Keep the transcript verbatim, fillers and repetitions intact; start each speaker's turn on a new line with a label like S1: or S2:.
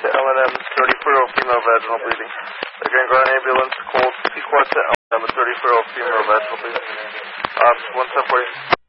S1: to L N M, thirty-four-year-old female vaginal bleeding. Again, ground ambulance, called Pequot to L N M, thirty-four-year-old female vaginal bleeding. Ops, one ten forty.